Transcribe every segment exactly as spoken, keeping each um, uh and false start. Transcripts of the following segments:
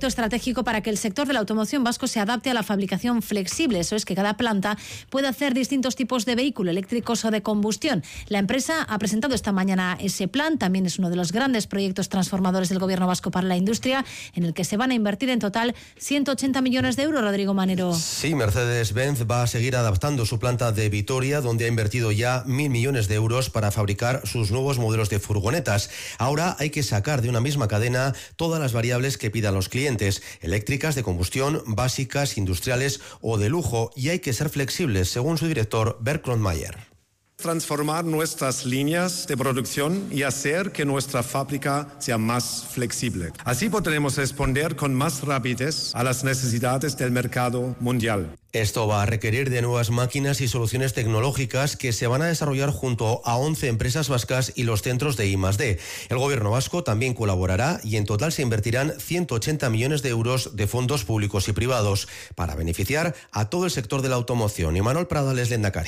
proyecto estratégico para que el sector de la automoción vasco se adapte a la fabricación flexible. Eso es, que cada planta pueda hacer distintos tipos de vehículos eléctricos o de combustión. La empresa ha presentado esta mañana ese plan. También es uno de los grandes proyectos transformadores del Gobierno vasco para la industria, en el que se van a invertir en total ciento ochenta millones de euros, Rodrigo Manero. Sí, Mercedes-Benz va a seguir adaptando su planta de Vitoria, donde ha invertido ya mil millones de euros para fabricar sus nuevos modelos de furgonetas. Ahora hay que sacar de una misma cadena todas las variables que pidan los clientes, eléctricas, de combustión, básicas, industriales o de lujo, y hay que ser flexibles, según su director Bert Kronmayer. Transformar nuestras líneas de producción y hacer que nuestra fábrica sea más flexible. Así podremos responder con más rapidez a las necesidades del mercado mundial. Esto va a requerir de nuevas máquinas y soluciones tecnológicas que se van a desarrollar junto a once empresas vascas y los centros de I más D. El Gobierno vasco también colaborará y en total se invertirán ciento ochenta millones de euros de fondos públicos y privados para beneficiar a todo el sector de la automoción. Imanol Pradales, Lehendakari.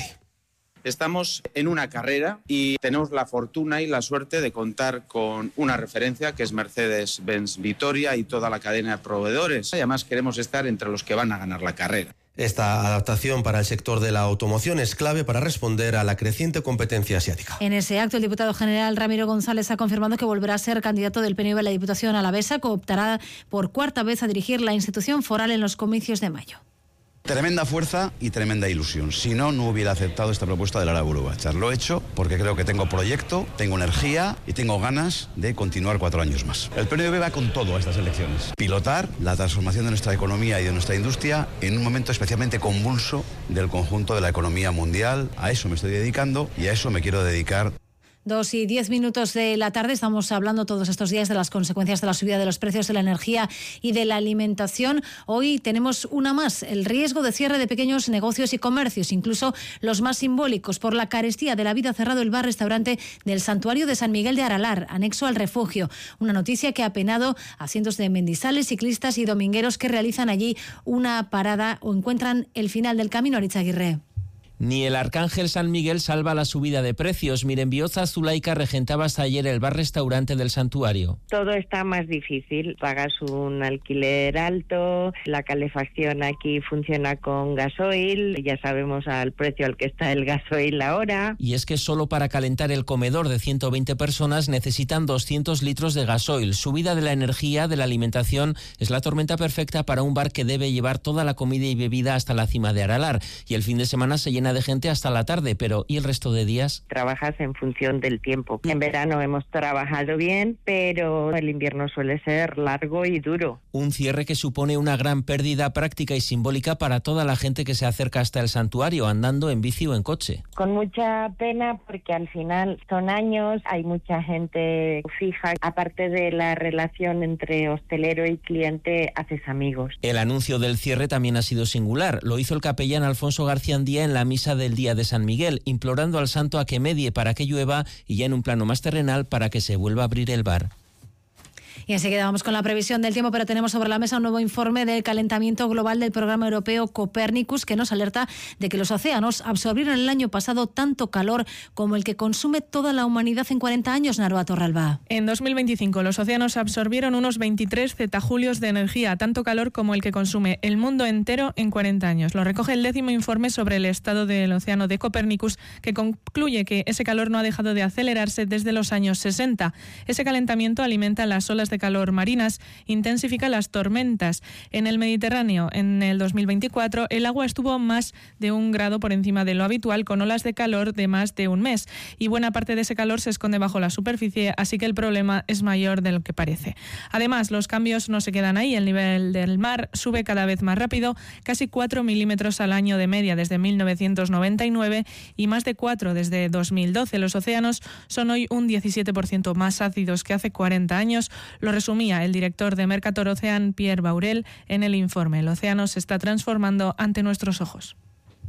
Estamos en una carrera y tenemos la fortuna y la suerte de contar con una referencia que es Mercedes-Benz Vitoria y toda la cadena de proveedores. Y además queremos estar entre los que van a ganar la carrera. Esta adaptación para el sector de la automoción es clave para responder a la creciente competencia asiática. En ese acto, el diputado general Ramiro González ha confirmado que volverá a ser candidato del P N V a la Diputación alavesa, que optará por cuarta vez a dirigir la institución foral en los comicios de mayo. Tremenda fuerza y tremenda ilusión. Si no, no hubiera aceptado esta propuesta de Lara Burubachar. Lo he hecho porque creo que tengo proyecto, tengo energía y tengo ganas de continuar cuatro años más. El P N V va con todo a estas elecciones. Pilotar la transformación de nuestra economía y de nuestra industria en un momento especialmente convulso del conjunto de la economía mundial. A eso me estoy dedicando y a eso me quiero dedicar. Dos y diez minutos de la tarde. Estamos hablando todos estos días de las consecuencias de la subida de los precios de la energía y de la alimentación. Hoy tenemos una más: el riesgo de cierre de pequeños negocios y comercios, incluso los más simbólicos. Por la carestía de la vida, ha cerrado el bar-restaurante del Santuario de San Miguel de Aralar, anexo al refugio. Una noticia que ha apenado a cientos de mendizales, ciclistas y domingueros que realizan allí una parada o encuentran el final del camino. Aritz Aguirre. Ni el Arcángel San Miguel salva la subida de precios. Miren, Bioza Zulaika regentaba hasta ayer el bar-restaurante del santuario. Todo está más difícil. Pagas un alquiler alto, la calefacción aquí funciona con gasoil, ya sabemos al precio al que está el gasoil ahora. Y es que solo para calentar el comedor de ciento veinte personas necesitan doscientos litros de gasoil. Subida de la energía, de la alimentación, es la tormenta perfecta para un bar que debe llevar toda la comida y bebida hasta la cima de Aralar. Y el fin de semana se llena de gente hasta la tarde, pero ¿y el resto de días? Trabajas en función del tiempo. En verano hemos trabajado bien, pero el invierno suele ser largo y duro. Un cierre que supone una gran pérdida práctica y simbólica para toda la gente que se acerca hasta el santuario, andando en bici o en coche. Con mucha pena, porque al final son años, hay mucha gente fija. Aparte de la relación entre hostelero y cliente, haces amigos. El anuncio del cierre también ha sido singular. Lo hizo el capellán Alfonso García Andía en la misa del día de San Miguel, implorando al santo a que medie para que llueva y ya en un plano más terrenal para que se vuelva a abrir el bar. Y enseguida vamos con la previsión del tiempo, pero tenemos sobre la mesa un nuevo informe del calentamiento global del programa europeo Copernicus, que nos alerta de que los océanos absorbieron el año pasado tanto calor como el que consume toda la humanidad en cuarenta años. Naroa Torralba. En dos mil veinticinco los océanos absorbieron unos veintitrés zetajulios de energía, tanto calor como el que consume el mundo entero en cuarenta años. Lo recoge el décimo informe sobre el estado del océano de Copernicus, que concluye que ese calor no ha dejado de acelerarse desde los años sesenta. Ese calentamiento alimenta las olas de calor marinas, intensifica las tormentas. En el Mediterráneo, en el dos mil veinticuatro, el agua estuvo más de un grado por encima de lo habitual, con olas de calor de más de un mes. Y buena parte de ese calor se esconde bajo la superficie, así que el problema es mayor de lo que parece. Además, los cambios no se quedan ahí. El nivel del mar sube cada vez más rápido, casi cuatro milímetros al año de media desde mil novecientos noventa y nueve y más de cuatro desde dos mil doce. Los océanos son hoy un diecisiete por ciento más ácidos que hace cuarenta años. Lo resumía el director de Mercator Ocean, Pierre Baurel, en el informe. El océano se está transformando ante nuestros ojos.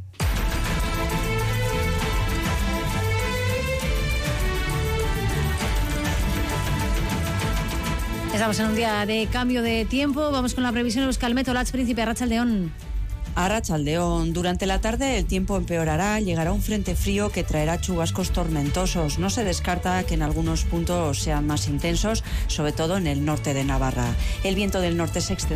Estamos en un día de cambio de tiempo. Vamos con la previsión de Euskalmet. Olatz Príncipe, Arratsaldeon. Arratsaldeon. Durante la tarde el tiempo empeorará, llegará un frente frío que traerá chubascos tormentosos. No se descarta que en algunos puntos sean más intensos, sobre todo en el norte de Navarra. El viento del norte se extenderá